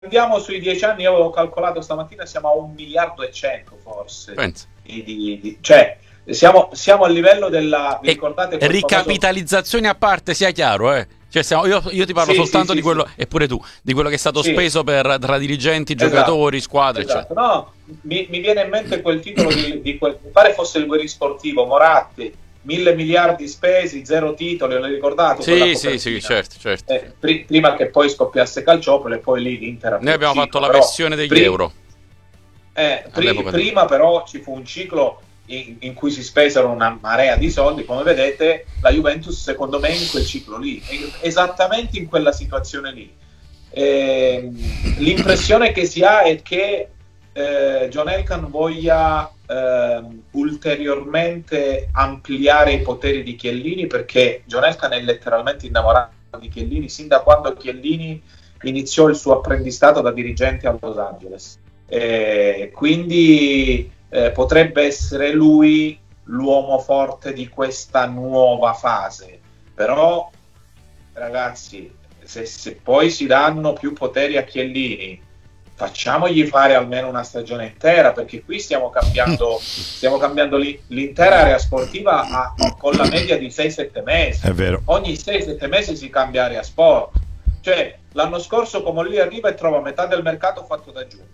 andiamo sui 10 anni, io avevo calcolato stamattina, siamo a 1 miliardo e 100 forse. Pensa. Cioè, siamo a livello della... Vi E ricordate quel famoso... ricapitalizzazioni a parte, sia chiaro, eh? Cioè, io ti parlo Sì, sì, soltanto di sì, quello, sì. e pure tu, di quello che è stato Sì, speso tra dirigenti, esatto, giocatori, squadre, eccetera. esatto. No, mi viene in mente quel titolo mi pare fosse il Guerri Sportivo, Moratti, 1.000 miliardi spesi, zero titoli, l'hai ricordato quella Sì, sì, sì, copertina? certo, certo. Prima che poi scoppiasse Calciopolo e poi lì l'Inter Noi aprì il abbiamo fatto ciclo, la però versione degli euro all'epoca di... prima però ci fu un ciclo in cui si spesero una marea di soldi, come vedete la Juventus secondo me in quel ciclo lì, esattamente in quella situazione lì. L'impressione che si ha è che John Elkann voglia ulteriormente ampliare i poteri di Chiellini, perché John Elkann è letteralmente innamorato di Chiellini sin da quando Chiellini iniziò il suo apprendistato da dirigente a Los Angeles. Quindi potrebbe essere lui l'uomo forte di questa nuova fase, però ragazzi, se poi si danno più poteri a Chiellini, facciamogli fare almeno una stagione intera, perché qui stiamo cambiando l'intera area sportiva con la media di 6-7 mesi. È vero. Ogni 6-7 mesi si cambia area sport. Cioè, l'anno scorso come lì arriva e trova metà del mercato fatto da Giunta.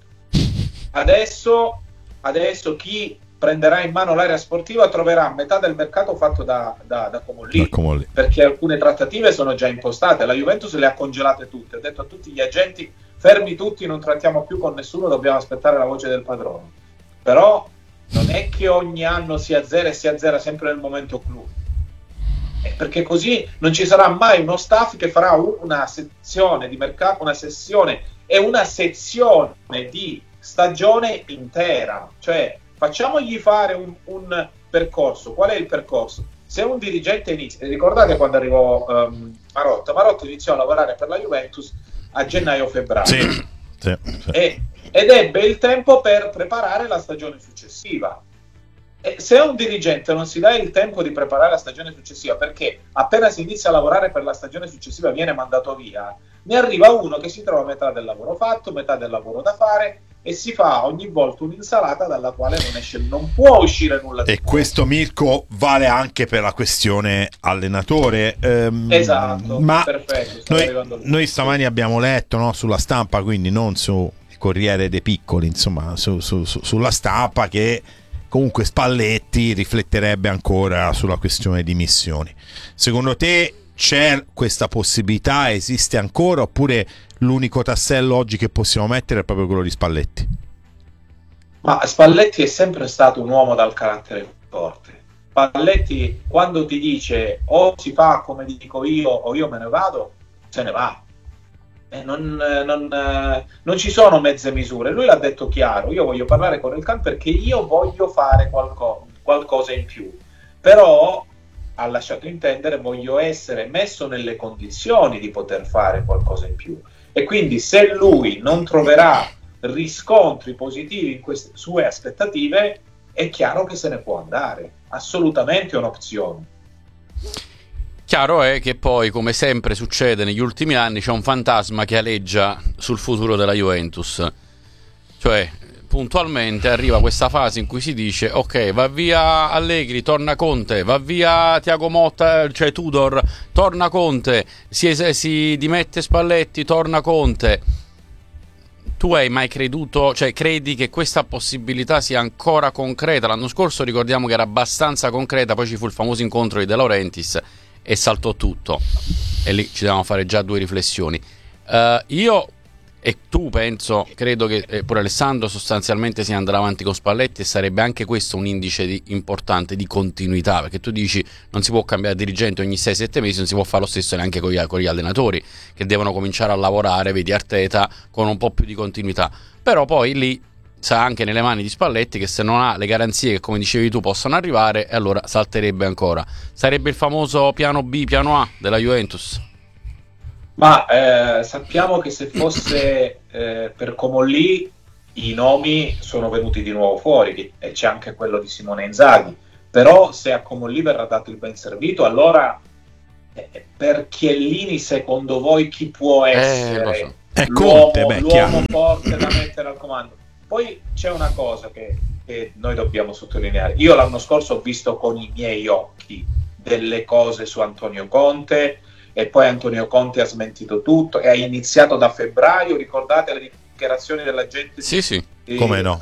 Adesso chi prenderà in mano l'area sportiva troverà metà del mercato fatto da Comolli, perché alcune trattative sono già impostate. La Juventus le ha congelate tutte, ha detto a tutti gli agenti fermi tutti, non trattiamo più con nessuno, dobbiamo aspettare la voce del padrone. Però non è che ogni anno si azzera e si azzera sempre nel momento clou, perché così non ci sarà mai uno staff che farà una sezione di mercato, una sessione e una sezione di stagione intera. Cioè, facciamogli fare un percorso. Qual è il percorso? Se un dirigente inizia, ricordate quando arrivò Marotta iniziò a lavorare per la Juventus a gennaio-febbraio, sì. ed ebbe il tempo per preparare la stagione successiva. E se un dirigente non si dà il tempo di preparare la stagione successiva, perché appena si inizia a lavorare per la stagione successiva viene mandato via, ne arriva uno che si trova metà del lavoro fatto, metà del lavoro da fare, e si fa ogni volta un'insalata dalla quale non può uscire nulla di buono. Questo, Mirko, vale anche per la questione allenatore. Esatto, ma perfetto. Noi stamani abbiamo letto, no, sulla stampa, quindi non sul Corriere dei Piccoli, insomma, sulla stampa, che comunque Spalletti rifletterebbe ancora sulla questione di missioni. Secondo te c'è questa possibilità, esiste ancora, oppure l'unico tassello oggi che possiamo mettere è proprio quello di Spalletti? Ma Spalletti è sempre stato un uomo dal carattere forte. Spalletti, quando ti dice o si fa come dico io o io me ne vado, se ne va. Non ci sono mezze misure. Lui l'ha detto chiaro: io voglio parlare con il Elkann perché io voglio fare qualcosa in più, però ha lasciato intendere voglio essere messo nelle condizioni di poter fare qualcosa in più, e quindi se lui non troverà riscontri positivi in queste sue aspettative è chiaro che se ne può andare. Assolutamente un'opzione. Chiaro è che poi, come sempre succede negli ultimi anni, c'è un fantasma che aleggia sul futuro della Juventus. Cioè, puntualmente arriva questa fase in cui si dice: ok, va via Allegri, torna Conte, va via Thiago Motta, cioè Tudor, torna Conte, si dimette Spalletti, torna Conte. Tu hai mai creduto, cioè credi che questa possibilità sia ancora concreta? L'anno scorso ricordiamo che era abbastanza concreta, poi ci fu il famoso incontro di De Laurentiis e saltò tutto, e lì ci dobbiamo fare già due riflessioni. Io e tu credo che pure Alessandro sostanzialmente si andrà avanti con Spalletti, e sarebbe anche questo un indice importante di continuità, perché tu dici non si può cambiare dirigente ogni 6-7 mesi, non si può fare lo stesso neanche con gli allenatori che devono cominciare a lavorare, vedi Arteta, con un po' più di continuità. Però poi lì sta anche nelle mani di Spalletti, che se non ha le garanzie che, come dicevi tu, possano arrivare, e allora salterebbe ancora. Sarebbe il famoso piano B, piano A della Juventus. Ma sappiamo che se fosse per Comolli i nomi sono venuti di nuovo fuori, e c'è anche quello di Simone Inzaghi, però se a Comolli verrà dato il ben servito, allora per Chiellini secondo voi chi può essere l'uomo forte da mettere al comando. Poi c'è una cosa che noi dobbiamo sottolineare. Io l'anno scorso ho visto con i miei occhi delle cose su Antonio Conte, e poi Antonio Conte ha smentito tutto e ha iniziato da febbraio. Ricordate le dichiarazioni dell'agente? Sì. Come no?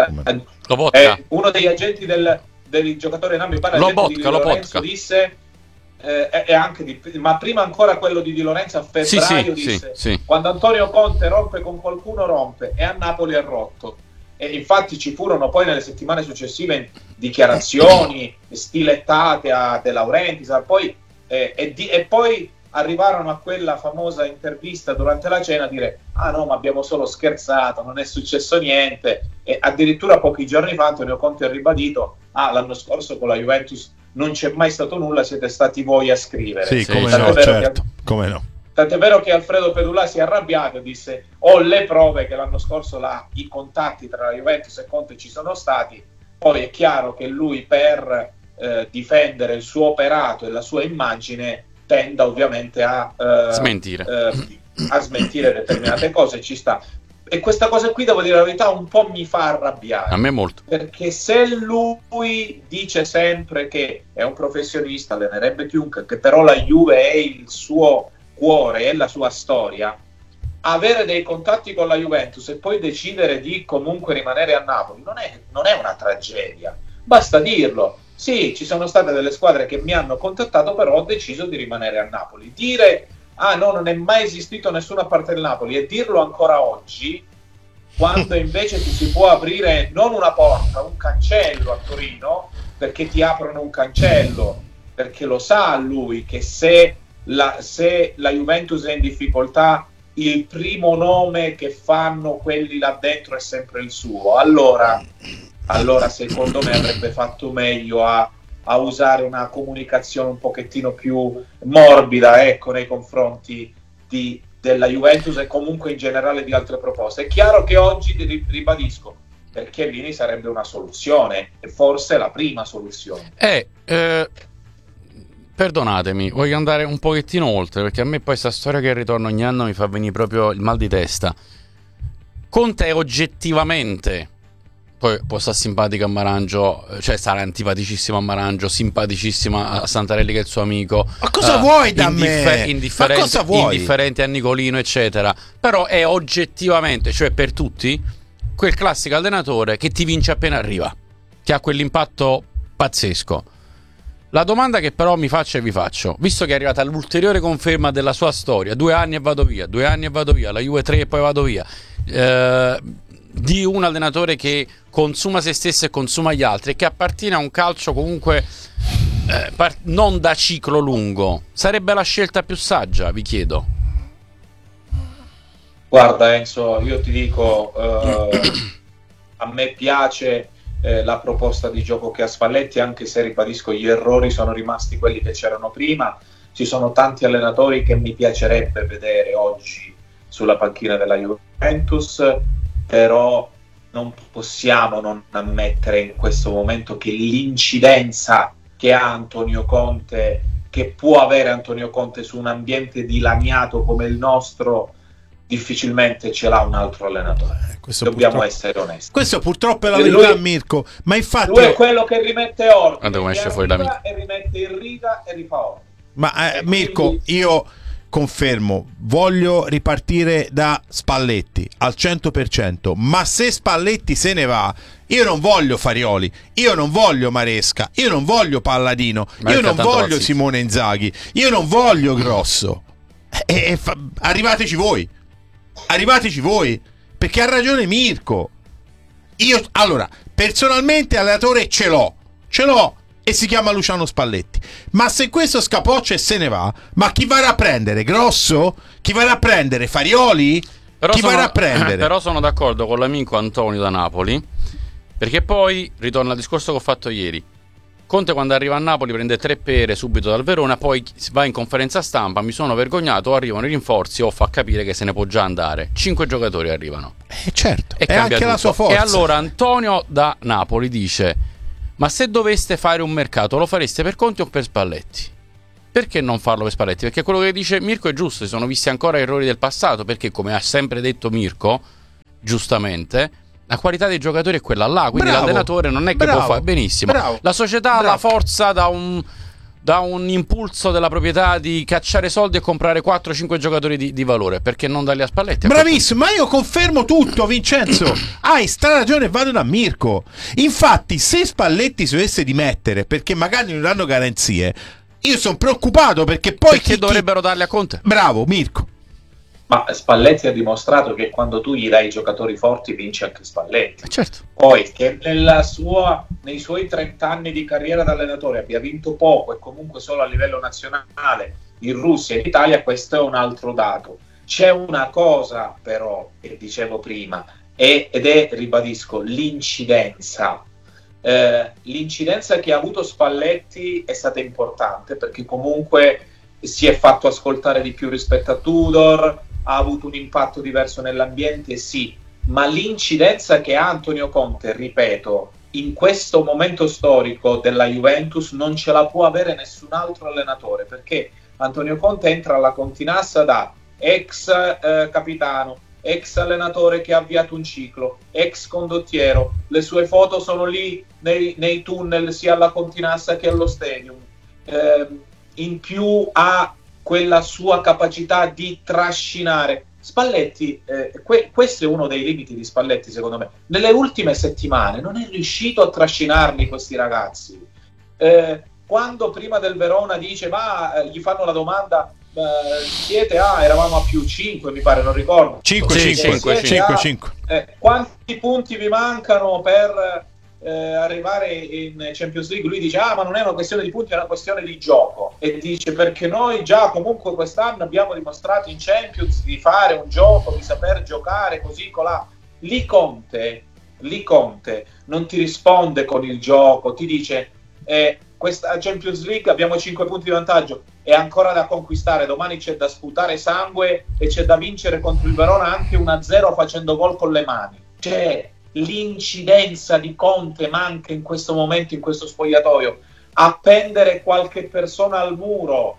Uno degli agenti del giocatore Nambi, Di Lorenzo disse e anche ma prima ancora quello di Lorenzo a febbraio disse quando Antonio Conte rompe con qualcuno rompe, e a Napoli ha rotto. E infatti ci furono poi nelle settimane successive dichiarazioni stilettate a De Laurentiis, e poi arrivarono a quella famosa intervista durante la cena a dire: ah no, ma abbiamo solo scherzato, non è successo niente. E addirittura pochi giorni fa Antonio Conte ha ribadito: l'anno scorso con la Juventus non c'è mai stato nulla, siete stati voi a scrivere. Sì, come no. Tant'è vero che Alfredo Pedulà si è arrabbiato e disse: ho le prove che l'anno scorso i contatti tra la Juventus e Conte ci sono stati. Poi è chiaro che lui, per difendere il suo operato e la sua immagine, tenda ovviamente a smentire determinate cose. Ci sta. E questa cosa qui, devo dire la verità, un po' mi fa arrabbiare. A me molto. Perché se lui dice sempre che è un professionista, allenerebbe chiunque, che però la Juve è il suo cuore, è la sua storia, avere dei contatti con la Juventus e poi decidere di comunque rimanere a Napoli non è una tragedia. Basta dirlo. Sì, ci sono state delle squadre che mi hanno contattato, però ho deciso di rimanere a Napoli. Dire no, non è mai esistito nessuna parte del Napoli, e dirlo ancora oggi, quando invece ti si può aprire non una porta, un cancello a Torino, perché ti aprono un cancello, perché lo sa lui che se la Juventus è in difficoltà, il primo nome che fanno quelli là dentro è sempre il suo. Allora secondo me avrebbe fatto meglio a usare una comunicazione un pochettino più morbida, ecco, nei confronti della Juventus e comunque in generale di altre proposte. È chiaro che oggi, ribadisco, per Chiellini sarebbe una soluzione, e forse la prima soluzione. Perdonatemi, voglio andare un pochettino oltre, perché a me poi sta storia che ritorna ogni anno mi fa venire proprio il mal di testa. Conte è oggettivamente, poi può stare simpatico a Marangio, cioè sarà antipaticissimo a Marangio, simpaticissima a Santarelli che è il suo amico. Ma cosa vuoi da me? Indifferente a Nicolino, eccetera. Però è oggettivamente, cioè per tutti, quel classico allenatore che ti vince appena arriva, che ha quell'impatto pazzesco. La domanda che però mi faccio e vi faccio, visto che è arrivata l'ulteriore conferma della sua storia, 2 anni e vado via, la Juve 3 e poi vado via, di un allenatore che consuma se stesso e consuma gli altri, e che appartiene a un calcio comunque non da ciclo lungo, sarebbe la scelta più saggia, vi chiedo? Guarda Enzo, io ti dico, a me piace la proposta di gioco che ha Spalletti, anche se ribadisco gli errori sono rimasti quelli che c'erano prima. Ci sono tanti allenatori che mi piacerebbe vedere oggi sulla panchina della Juventus, però non possiamo non ammettere in questo momento che l'incidenza che ha Antonio Conte, che può avere Antonio Conte su un ambiente dilaniato come il nostro, difficilmente ce l'ha un altro allenatore. Dobbiamo essere onesti. Questo purtroppo è la verità, Mirko. Ma infatti lui è quello che rimette ordine, e rimette in riga e rifà ordine. Ma Mirko, quindi io confermo, voglio ripartire da Spalletti al 100%, ma se Spalletti se ne va, io non voglio Farioli, io non voglio Maresca, io non voglio Palladino, io non voglio Simone Inzaghi, io non voglio Grosso. Arrivateci voi, perché ha ragione Mirko. Io, allora, personalmente allenatore ce l'ho e si chiama Luciano Spalletti, ma se questo scapoccia e se ne va, ma chi va a prendere? Grosso? Chi va a prendere? Farioli? Va a prendere? Però sono d'accordo con l'amico Antonio da Napoli, perché poi ritorna al discorso che ho fatto ieri. Conte quando arriva a Napoli prende 3 pere subito dal Verona, poi va in conferenza stampa, mi sono vergognato, arrivano i rinforzi, o fa capire che se ne può già andare. 5 giocatori arrivano. Certo, e è anche tutto. La sua forza. E allora Antonio da Napoli dice: ma se doveste fare un mercato lo fareste per Conte o per Spalletti? Perché non farlo per Spalletti? Perché quello che dice Mirko è giusto, si sono visti ancora errori del passato, perché come ha sempre detto Mirko, giustamente, la qualità dei giocatori è quella là, quindi l'allenatore non è che può fare benissimo. La società ha la forza da un impulso della proprietà di cacciare soldi e comprare 4-5 giocatori di valore, perché non darli a Spalletti? Bravissimo, ma io confermo tutto, Vincenzo. Hai stra ragione, vado da Mirko. Infatti, se Spalletti si dovesse dimettere perché magari non danno garanzie, io sono preoccupato, perché poi dovrebbero darle a Conte. Bravo Mirko. Ma Spalletti ha dimostrato che quando tu gli dai giocatori forti vince anche Spalletti. Certo. Poi che nei suoi 30 anni di carriera da allenatore abbia vinto poco e comunque solo a livello nazionale in Russia e in Italia, questo è un altro dato. C'è una cosa però che dicevo prima ed è, ribadisco, l'incidenza. L'incidenza che ha avuto Spalletti è stata importante, perché comunque si è fatto ascoltare di più rispetto a Tudor, ha avuto un impatto diverso nell'ambiente, sì, ma l'incidenza che ha Antonio Conte, ripeto, in questo momento storico della Juventus non ce la può avere nessun altro allenatore, perché Antonio Conte entra alla Continassa da ex capitano, ex allenatore che ha avviato un ciclo, ex condottiero, le sue foto sono lì nei tunnel sia alla Continassa che allo Stadium, in più ha quella sua capacità di trascinare. Spalletti, questo è uno dei limiti di Spalletti secondo me, nelle ultime settimane non è riuscito a trascinarli questi ragazzi. Quando prima del Verona dice, gli fanno la domanda, eravamo a più 5 mi pare, non ricordo, 5. Quanti punti vi mancano per arrivare in Champions League? Lui dice, ma non è una questione di punti, è una questione di gioco, e dice, perché noi già comunque quest'anno abbiamo dimostrato in Champions di fare un gioco, di saper giocare così colà. Lì Conte non ti risponde con il gioco, ti dice questa Champions League abbiamo 5 punti di vantaggio, è ancora da conquistare, domani c'è da sputare sangue e c'è da vincere contro il Verona anche 1-0 facendo gol con le mani. Cioè, l'incidenza di Conte manca in questo momento in questo spogliatoio. Appendere qualche persona al muro,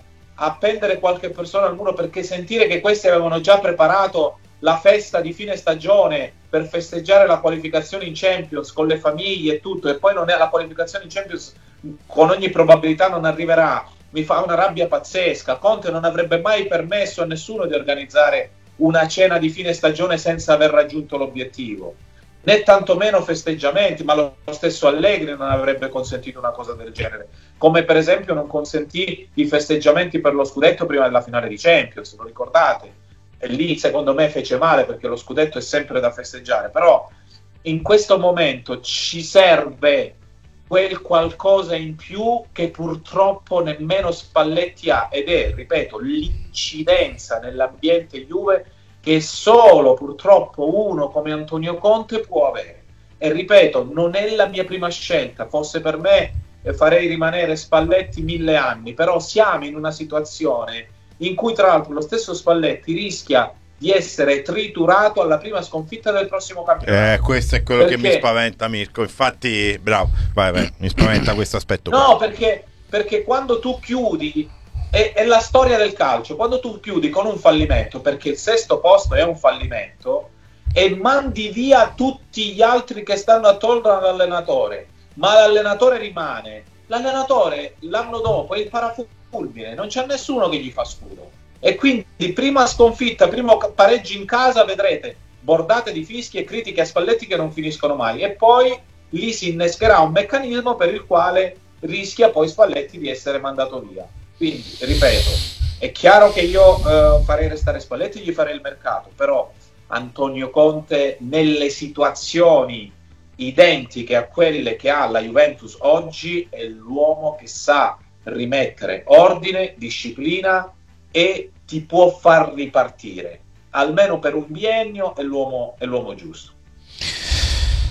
perché sentire che questi avevano già preparato la festa di fine stagione per festeggiare la qualificazione in Champions con le famiglie e tutto, e poi non è la qualificazione in Champions, con ogni probabilità non arriverà, mi fa una rabbia pazzesca. Conte non avrebbe mai permesso a nessuno di organizzare una cena di fine stagione senza aver raggiunto l'obiettivo, né tantomeno festeggiamenti, ma lo stesso Allegri non avrebbe consentito una cosa del genere, come per esempio non consentì i festeggiamenti per lo scudetto prima della finale di Champions, lo ricordate? E lì secondo me fece male, perché lo scudetto è sempre da festeggiare, però in questo momento ci serve quel qualcosa in più che purtroppo nemmeno Spalletti ha, ed è, ripeto, l'incidenza nell'ambiente Juve che solo purtroppo uno come Antonio Conte può avere. E ripeto, non è la mia prima scelta, fosse per me farei rimanere Spalletti 1000 anni, però siamo in una situazione in cui tra l'altro lo stesso Spalletti rischia di essere triturato alla prima sconfitta del prossimo campionato. Questo è quello che mi spaventa, Mirko, infatti bravo, vai, mi spaventa questo aspetto. No, perché quando tu chiudi, è la storia del calcio, quando tu chiudi con un fallimento, perché il sesto posto è un fallimento, e mandi via tutti gli altri che stanno attorno all'allenatore, ma l'allenatore rimane, l'allenatore l'anno dopo è il parafulmine, non c'è nessuno che gli fa scudo, e quindi prima sconfitta, primo pareggi in casa, vedrete bordate di fischi e critiche a Spalletti che non finiscono mai, e poi lì si innescherà un meccanismo per il quale rischia poi Spalletti di essere mandato via. Quindi, ripeto, è chiaro che io farei restare Spalletti, gli farei il mercato, però Antonio Conte nelle situazioni identiche a quelle che ha la Juventus oggi è l'uomo che sa rimettere ordine, disciplina, e ti può far ripartire, almeno per un biennio è l'uomo giusto.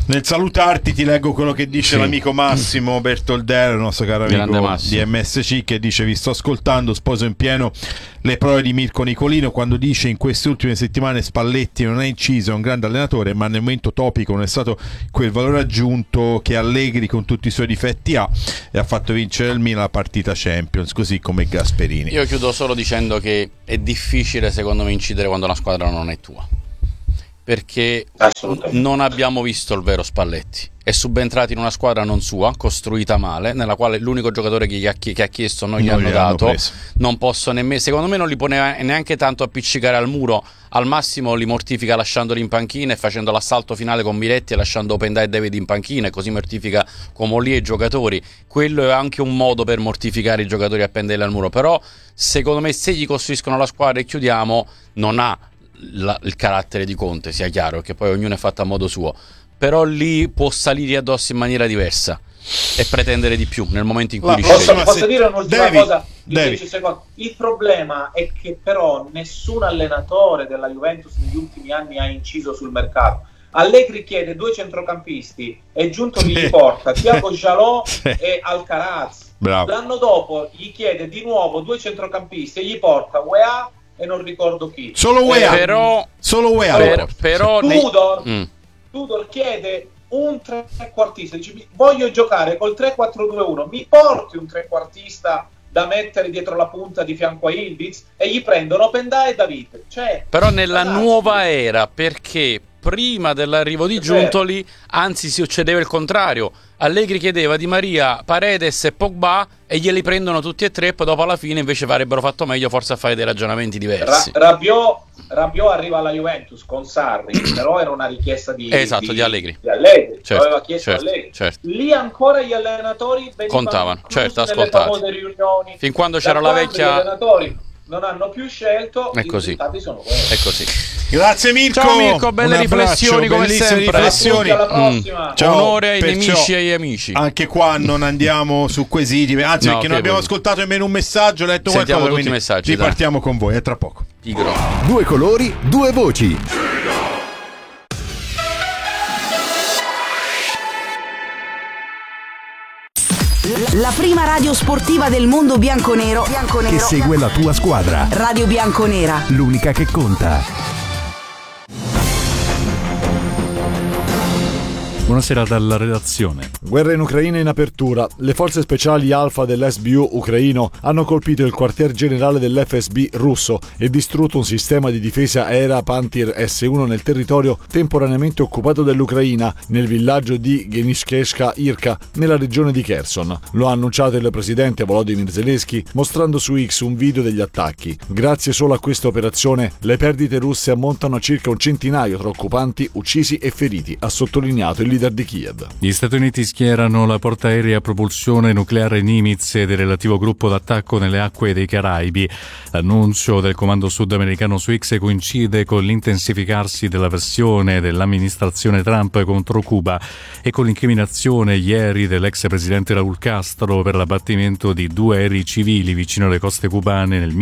Nel salutarti ti leggo quello che dice l'amico Massimo Bertoldero, il nostro caro amico di MSC, che dice: vi sto ascoltando, sposo in pieno le parole di Mirko Nicolino quando dice: in queste ultime settimane Spalletti non è inciso, è un grande allenatore, ma nel momento topico non è stato quel valore aggiunto che Allegri con tutti i suoi difetti ha, e ha fatto vincere il Milan la partita Champions, così come Gasperini. Io chiudo solo dicendo che è difficile secondo me incidere quando la squadra non è tua, perché non abbiamo visto il vero Spalletti. È subentrato in una squadra non sua, costruita male, nella quale l'unico giocatore che ha chiesto non gli hanno dato. Non posso nemmeno, secondo me non li pone neanche tanto appiccicare al muro, al massimo li mortifica lasciandoli in panchina e facendo l'assalto finale con Miretti e lasciando Openda e David in panchina, e così mortifica Comolli e i giocatori. Quello è anche un modo per mortificare i giocatori e appenderli al muro, però secondo me se gli costruiscono la squadra e chiudiamo, non ha il carattere di Conte, sia chiaro, che poi ognuno è fatto a modo suo, però lì può salire addosso in maniera diversa e pretendere di più nel momento in cui posso dire un'ultima cosa di 10 secondi. Il problema è che però nessun allenatore della Juventus negli ultimi anni ha inciso sul mercato. Allegri chiede 2 centrocampisti e Giuntoli gli porta Thiago Jalot e Alcaraz. L'anno dopo gli chiede di nuovo 2 centrocampisti e gli porta UEA e non ricordo chi. Solo UEA. Però Tudor chiede un trequartista, dice: voglio giocare col 3-4-2-1, mi porti un trequartista da mettere dietro la punta di fianco a Ildiz, e gli prendono Openda e David. Però nella nuova era, perché prima dell'arrivo di Giuntoli anzi si succedeva il contrario. Allegri chiedeva Di Maria, Paredes e Pogba e glieli prendono tutti e tre, poi dopo alla fine invece avrebbero fatto meglio forse a fare dei ragionamenti diversi. Rabiot arriva alla Juventus con Sarri, però era una richiesta di Allegri. Di Allegri. Certo, aveva chiesto Allegri. Certo. Lì ancora gli allenatori contavano, nelle famose riunioni. Fin quando c'era la vecchia... Gli allenatori non hanno più scelto, i risultati sono questi. È così. Grazie Mirko. Ciao Mirko, belle riflessioni come sempre. Riflessioni. Alla prossima. Ciao, onore ai nemici e agli amici. Anche qua non andiamo su quesiti, anzi perché non abbiamo ascoltato nemmeno un messaggio, letto qualcosa, tutti i messaggi. Ripartiamo con voi, tra poco. Pigro. 2 colori, 2 voci. La prima radio sportiva del mondo bianconero che segue la tua squadra. Radio Bianconera, l'unica che conta. Buonasera dalla redazione. Guerra in Ucraina in apertura. Le forze speciali Alfa dell'SBU ucraino hanno colpito il quartier generale dell'FSB russo e distrutto un sistema di difesa aerea Pantir S-1 nel territorio temporaneamente occupato dell'Ucraina, nel villaggio di Genishkevska Irka, nella regione di Kherson. Lo ha annunciato il presidente Volodymyr Zelensky mostrando su X un video degli attacchi. Grazie solo a questa operazione, le perdite russe ammontano a circa un centinaio tra occupanti, uccisi e feriti, ha sottolineato il leader di Kiev. Gli Stati Uniti schierano la portaerei a propulsione nucleare Nimitz ed il relativo gruppo d'attacco nelle acque dei Caraibi. L'annuncio del comando sudamericano su X coincide con l'intensificarsi della versione dell'amministrazione Trump contro Cuba e con l'incriminazione ieri dell'ex presidente Raúl Castro per l'abbattimento di 2 aerei civili vicino alle coste cubane nel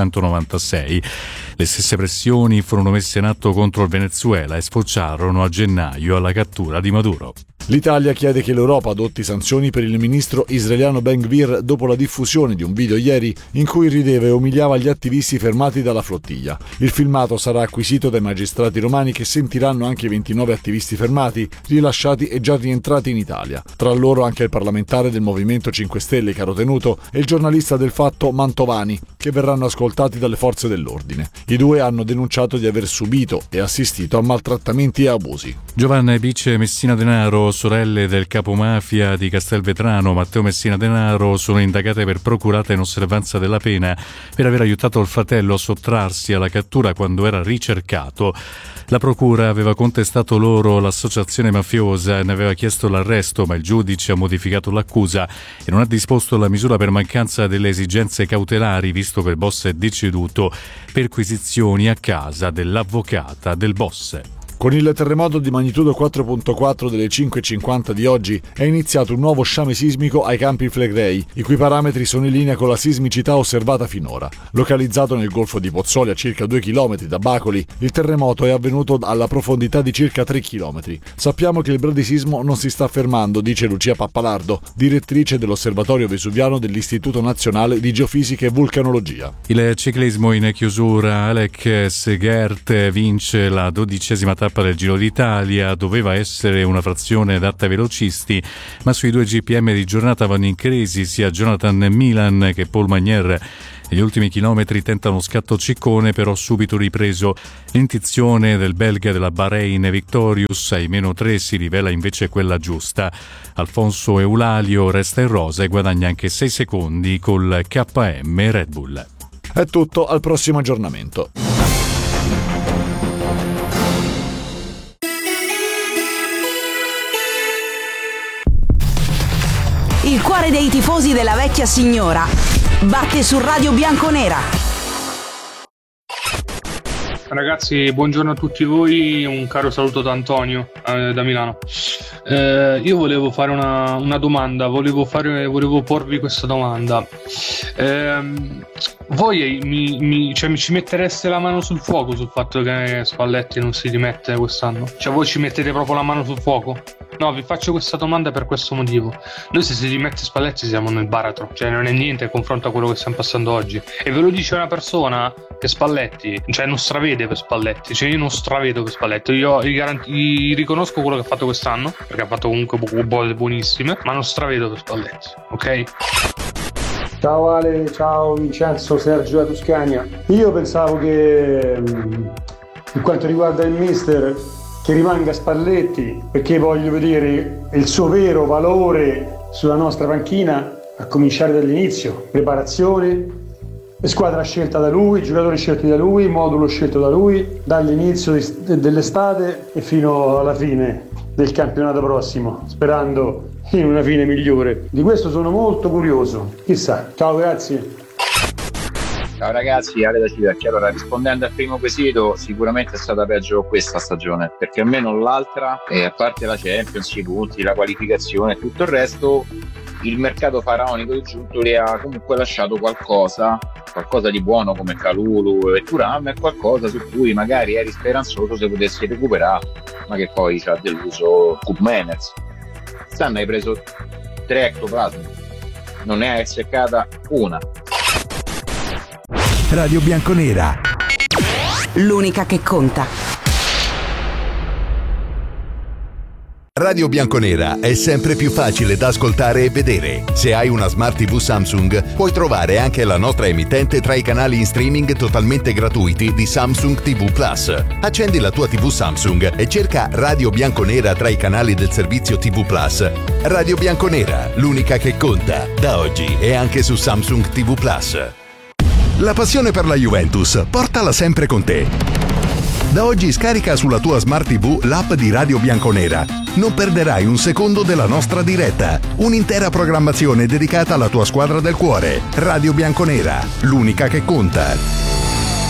1996. Le stesse pressioni furono messe in atto contro il Venezuela e sfociarono a gennaio alla cattura di Maduro. L'Italia chiede che l'Europa adotti sanzioni per il ministro israeliano Ben-Gvir dopo la diffusione di un video ieri in cui rideva e umiliava gli attivisti fermati dalla flottiglia. Il filmato sarà acquisito dai magistrati romani, che sentiranno anche i 29 attivisti fermati, rilasciati e già rientrati in Italia. Tra loro anche il parlamentare del Movimento 5 Stelle Caro Tenuto e il giornalista del Fatto Mantovani, che verranno ascoltati dalle forze dell'ordine. I due hanno denunciato di aver subito e assistito a maltrattamenti e abusi. Giovanna e Bice Messina Denaro, sorelle del capomafia di Castelvetrano Matteo Messina Denaro, sono indagate per procurata in osservanza della pena per aver aiutato il fratello a sottrarsi alla cattura quando era ricercato. La procura aveva contestato loro l'associazione mafiosa e ne aveva chiesto l'arresto, ma il giudice ha modificato l'accusa e non ha disposto la misura per mancanza delle esigenze cautelari, visto che il boss è deceduto. Perquisizioni a casa dell'avvocata del boss. Con il terremoto di magnitudo 4.4 delle 5.50 di oggi è iniziato un nuovo sciame sismico ai Campi Flegrei, i cui parametri sono in linea con la sismicità osservata finora. Localizzato nel Golfo di Pozzuoli a circa 2 km da Bacoli, il terremoto è avvenuto alla profondità di circa 3 km. Sappiamo che il bradisismo non si sta fermando, dice Lucia Pappalardo, direttrice dell'Osservatorio Vesuviano dell'Istituto Nazionale di Geofisica e Vulcanologia. Il ciclismo in chiusura, Alec Segert vince la 12ª tappa del Giro d'Italia. Doveva essere una frazione adatta ai velocisti, ma sui 2 GPM di giornata vanno in crisi sia Jonathan Milan che Paul Magnier. Negli ultimi chilometri tenta uno scatto ciccone, però subito ripreso. L'intuizione del belga della Bahrain Victorious ai -3 si rivela invece quella giusta. Alfonso Eulalio resta in rosa e guadagna anche 6 secondi col KM Red Bull. È tutto, al prossimo aggiornamento. Il cuore dei tifosi della vecchia signora batte su Radio Bianconera. Ragazzi, buongiorno a tutti voi, un caro saluto da Antonio da Milano. Io volevo fare una domanda, volevo porvi questa domanda. Voi ci mettereste la mano sul fuoco sul fatto che Spalletti non si dimette quest'anno? Cioè voi ci mettete proprio la mano sul fuoco? No, vi faccio questa domanda per questo motivo. Noi se si dimette Spalletti siamo nel baratro, cioè non è niente in confronto a quello che stiamo passando oggi. E ve lo dice una persona che Spalletti, cioè non stravede per Spalletti, cioè io non stravedo per Spalletti, io gli riconosco quello che ha fatto quest'anno, perché ha fatto comunque bolle buonissime, ma non stravedo per Spalletti, ok? Ciao Ale, ciao Vincenzo, Sergio da Toscania. Io pensavo che in quanto riguarda il mister che rimanga Spalletti, perché voglio vedere il suo vero valore sulla nostra panchina, a cominciare dall'inizio, preparazione, squadra scelta da lui, giocatori scelti da lui, modulo scelto da lui, dall'inizio dell'estate e fino alla fine del campionato prossimo, sperando in una fine migliore. Di questo sono molto curioso, chissà. Ciao, grazie. Ciao ragazzi, Ale da Civicchia. Allora, rispondendo al primo quesito, sicuramente è stata peggio questa stagione, perché almeno l'altra, a parte la Champions, i punti, la qualificazione e tutto il resto, il mercato faraonico di Giuntoli ha comunque lasciato qualcosa di buono come Kalulu e Thuram, e qualcosa su cui magari eri speranzoso se potessi recuperare, ma che poi ci ha deluso Koop Meiners. Quest'anno hai preso 3 ectoplasmi, non ne hai seccata una. Radio Bianconera, l'unica che conta. Radio Bianconera è sempre più facile da ascoltare e vedere. Se hai una Smart TV Samsung, puoi trovare anche la nostra emittente tra i canali in streaming totalmente gratuiti di Samsung TV Plus. Accendi la tua TV Samsung e cerca Radio Bianconera tra i canali del servizio TV Plus. Radio Bianconera, l'unica che conta, da oggi e anche su Samsung TV Plus. La passione per la Juventus, portala sempre con te. Da oggi scarica sulla tua Smart TV l'app di Radio Bianconera. Non perderai un secondo della nostra diretta. Un'intera programmazione dedicata alla tua squadra del cuore. Radio Bianconera, l'unica che conta.